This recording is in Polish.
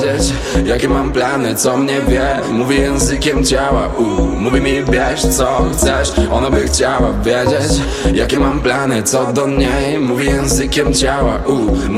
wiedzieć, jakie mam plany, co mnie wie. Mówi językiem ciała, mówi mi bierz co chcesz. Ona by chciała wiedzieć, jakie mam plany, co do niej. Mówi językiem ciała,